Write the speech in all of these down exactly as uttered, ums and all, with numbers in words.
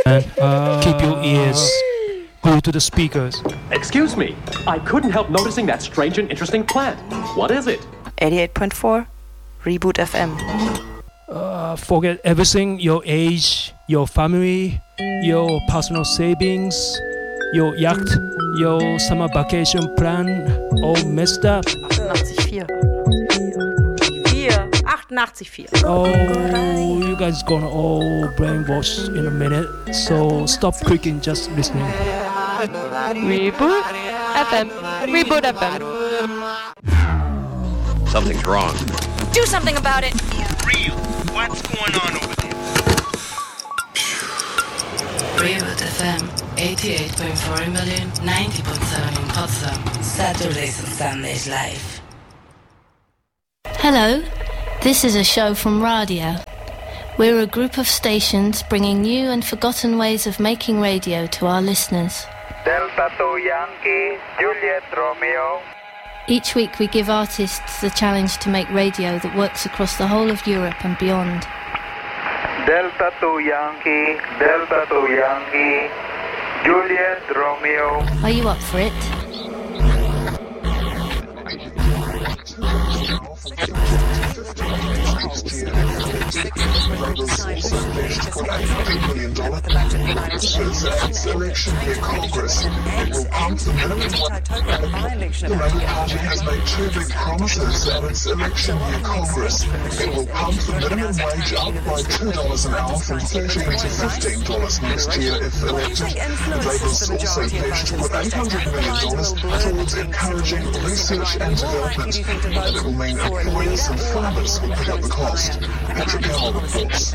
And uh, keep your ears glued to the speakers. Excuse me, I couldn't help noticing that strange and interesting plant. What is it? eighty-eight point four Reboot F M. Uh, forget everything, your age, your family, your personal savings, your yacht, your summer vacation plan, all messed up. achtundachtzig Komma vier. Oh, you guys gonna all brainwash in a minute, so stop clicking, just listening. Reboot F M. Reboot F M. Something's wrong. Do something about it. Real. What's going on over there? Reboot F M. eighty-eight point four in Berlin, ninety point seven in Potsdam. Saturdays and Sundays live. Hello. This is a show from Radio. We're a group of stations bringing new and forgotten ways of making radio to our listeners. Delta two Yankee, Juliet Romeo. Each week we give artists the challenge to make radio that works across the whole of Europe and beyond. Delta two Yankee, Delta two Yankee, Juliet Romeo. Are you up for it? Election year Congress. It will pump the minimum wage. The Labour Party has made two big promises at its election year Congress. It will pump the minimum wage up by two dollars an hour from thirteen to fifteen dollars next year if elected. The Labour's also pledged to put eight hundred million dollars towards encouraging research and development. And it will mean employers and farmers will pick up the cost. Patrick Howell reports.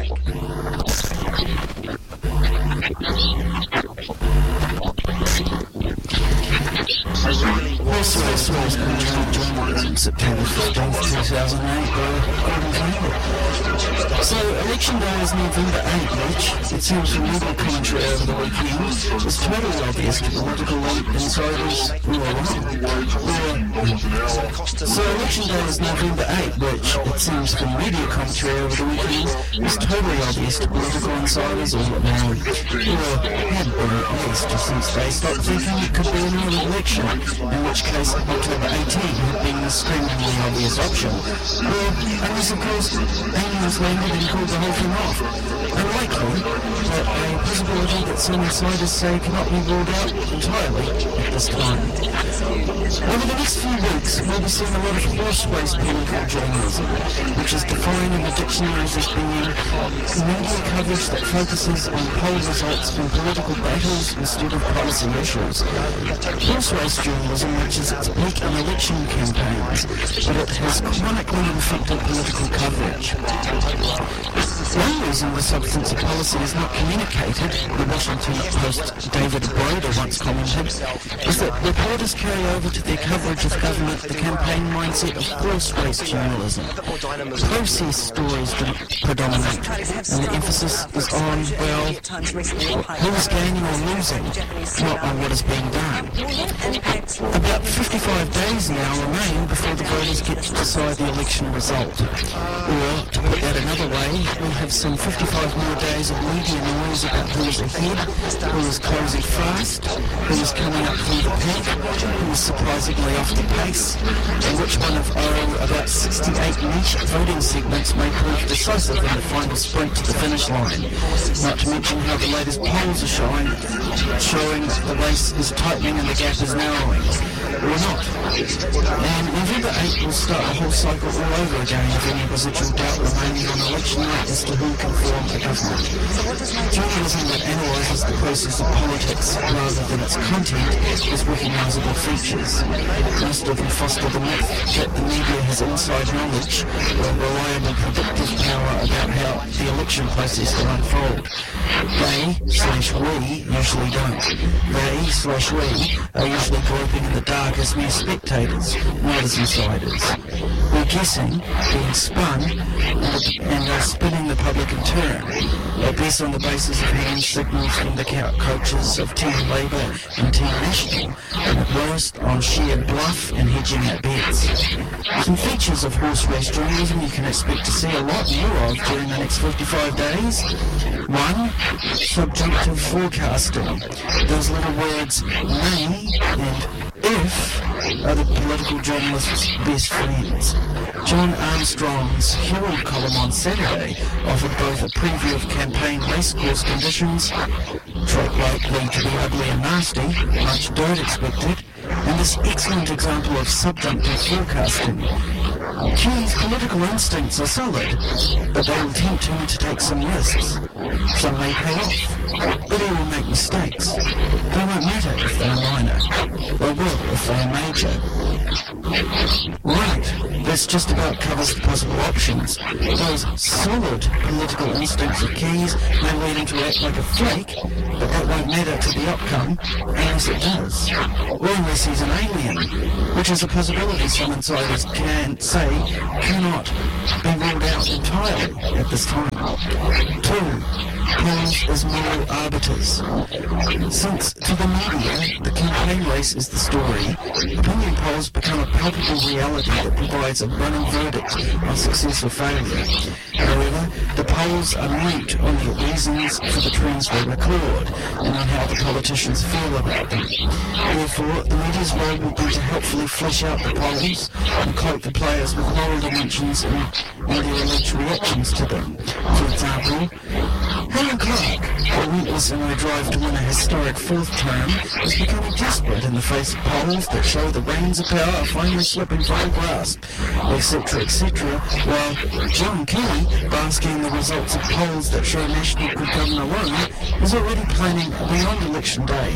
This was on September fifteenth, two thousand eight by Gordon Campbell. So, election day is November eighth, which, it seems from legal commentary over the weekend, is totally obvious to political insiders who are wrong. So, election day is November eighth, which, it seems from media commentary over the weekend, is totally obvious to political insiders all around, who had been at least since they stopped thinking it could be another election, in which case October eighteenth had been the screamingly obvious option. Well, unless of course aliens landed and called the whole thing off. Unlikely, but a possibility that some insiders say cannot be ruled out entirely at this time. Over the next few weeks, we'll be seeing a lot of horse-race political journalism, which is defined in the dictionaries as being media coverage that focuses on poll results from political battles instead of policy issues. Horse-race journalism reaches its peak in election campaigns, but it has chronically infected political coverage. One reason the substance of policy is not communicated, the Washington Post David Broder once commented, is that reporters carry over to their coverage of government the campaign mindset of horse-race journalism. Process stories predominate, and the emphasis is on, well, who is gaining or losing, not on what is being done. About fifty-five days now remain before the voters get to decide the election result. Or, to put that another way, we'll have some fifty-five more days of media noise about who is ahead, who is closing fast, who is coming up through the peak, who is surprisingly off the pace, and which one of our about sixty-eight niche voting segments may prove decisive in the final sprint to the finish line. Not to mention how the latest polls are showing, showing the race is tightening and the gap is narrowing. Or not. And November eighth will start the whole cycle all over again with any residual doubt remaining on election night as to who can form the government. Journalism that analyses the process of politics rather than its content is recognisable features. Most of them foster the myth that the media has inside knowledge or reliable predictive power about how the election process will unfold. They, slash we, usually don't. They, slash we, are usually groping in the dark as mere spectators, not as insiders. We guessing, being spun, and, and uh, spinning the public in turn, at best on the basis of hand signals from the coaches of Team Labour and Team National, and at worst on sheer bluff and hedging out bets. Some features of horse race journalism you can expect to see a lot more of during the next fifty-five days. One, subjunctive forecasting. Those little words may and if are the political journalist's best friends. John Armstrong's Herald column on Saturday offered both a preview of campaign racecourse conditions, track likely to be ugly and nasty, much dirt expected, and this excellent example of subjunctive forecasting. Key's political instincts are solid, but they will tempt him to take some risks. Some may pay off, but he will make mistakes. They won't matter if they're minor. They will if they're major. Right, this just about covers the possible options. Those solid political instincts of Key's may lead him to act like a flake, but that won't matter to the outcome unless it does. Or unless he's an alien, which is a possibility some insiders can say cannot be ruled out entirely at this time. Two, polls as moral arbiters. Since to the media the campaign race is the story, opinion polls become a palpable reality that provides a running verdict on success or failure. However, the polls are mute on the reasons for the trends they record and on how the politicians feel about them. Therefore, the media's role will be to helpfully flesh out the polls and cloak the players with moral dimensions and, and their alleged reactions to them. For example, Helen Clark, a witness in her drive to win a historic fourth term, is becoming desperate in the face of polls that show the reins of power are finally slipping from her grasp, et cetera, et cetera, while John Kelly, basking in the results of polls that show National could govern alone, is already planning beyond election day,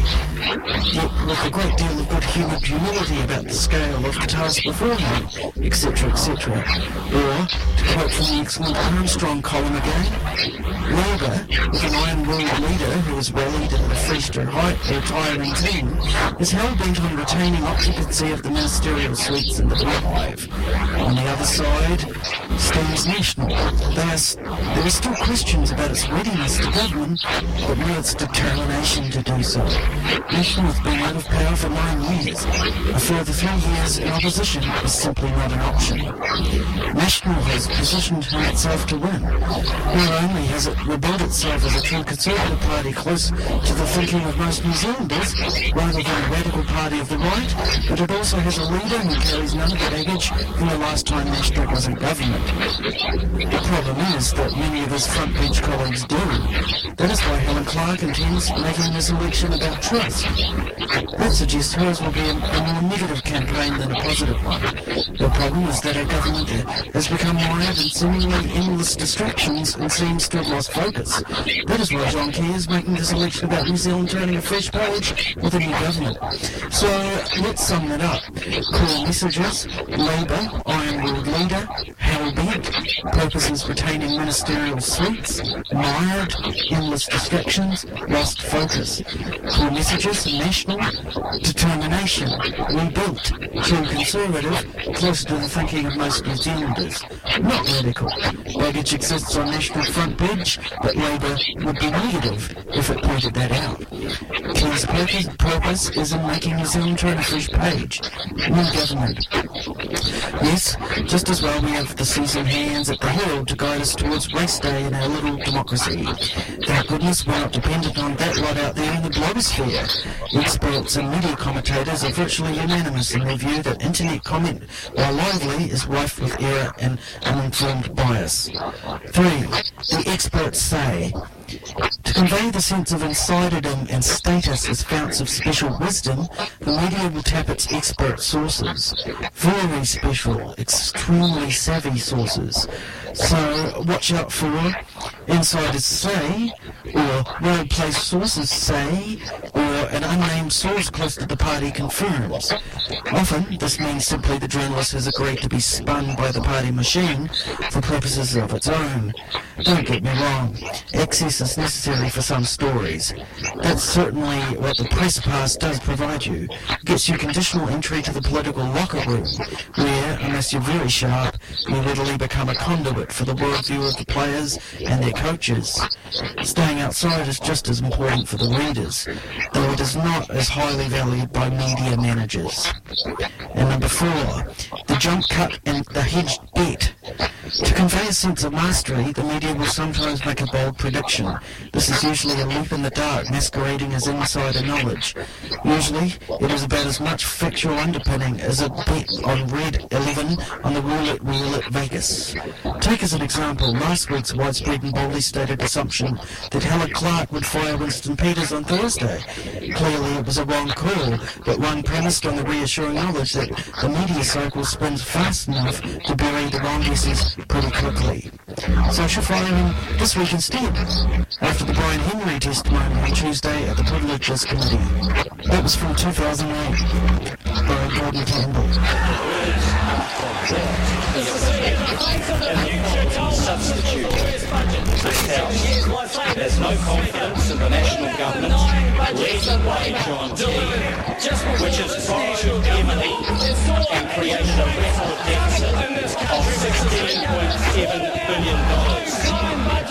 yet with a great deal of good-humoured humility about the scale of the task before him, et cetera, et cetera. Or, to quote from the excellent Armstrong column again, Labour, with an iron-willed leader who has rallied and refreshed her retiring team, is hell-bent on retaining occupancy of the ministerial suites in the beehive. On the other side stands National. There are, there are still questions about its readiness to govern, but not its determination to do so. National has been out of power for nine years. A further three years in opposition is simply not an option. National has positioned itself to win. Not only has it rebuilt itself as a true Conservative party close to the thinking of most New Zealanders, rather than a radical party of the right, but it also has a leader who carries none of the baggage from the last time National was in government. The problem is that many of his front bench colleagues do. That is why Helen Clark intends making this election about trust. That suggests hers will be a, a more negative campaign than a positive one. The problem is that our government has become mired in seemingly endless distractions and seems to have lost focus. That is why John Key is making this election about New Zealand turning a fresh page with a new government. So let's sum that up. Core messages: Labour, iron-willed leader, hell-bent, purposes retaining ministerial suites, mired, endless distractions, lost focus. Core messages: National, determination, rebuilt, true Conservative, closer to the thinking of most New Zealanders. Not radical. Baggage exists on National front bench, but Labour would be negative if it pointed that out. Key's purpose, purpose is in making New Zealand turn a fresh page. New government. Yes, just as well we have the seasoned hands at the Herald to guide us towards race day in our little democracy. Thank goodness we're not dependent on that lot out there in the blogosphere. Experts and media commentators are virtually unanimous in their view that internet comment, while lively, is rife with error and uninformed bias. Three, the experts say, to convey the sense of insiderdom and status as founts of special wisdom, the media will tap its expert sources. Very special, extremely savvy sources. So watch out for insiders say, or well-placed sources say, or an unnamed source close to the party confirms. Often, this means simply the journalist has agreed to be spun by the party machine for purposes of its own. Don't get me wrong, access is necessary for some stories. That's certainly what the press pass does provide you. It gets you conditional entry to the political locker room, where, unless you're very sharp, you readily become a conduit for the worldview of the players and their coaches. Staying outside is just as important for the readers, though it is not as highly valued by media managers. And number four, the jump cut and the hedged bet. To convey a sense of mastery, the media will sometimes make a bold prediction. This is usually a leap in the dark, masquerading as insider knowledge. Usually, it is about as much factual underpinning as a bet on Red eleven on the roulette wheel at Vegas. Take as an example last week's widespread and boldly stated assumption that Helen Clark would fire Winston Peters on Thursday. Clearly, it was a wrong call, but one premised on the reassuring knowledge that the media cycle spins fast enough to bury the wrong guesses pretty quickly. Social firing this week instead, after the Brian Henry testimony on Tuesday at the Privileges Committee. That was from two thousand eight by Gordon Campbell. Substitute. This House has no confidence in the national government led by John Key, which has fractured Emily and created a record deficit of sixteen point seven billion dollars.